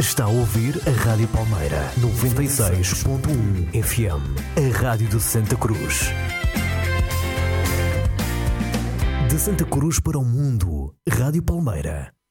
Está a ouvir a Rádio Palmeira 96.1 FM, a Rádio de Santa Cruz. De Santa Cruz para o mundo, Rádio Palmeira.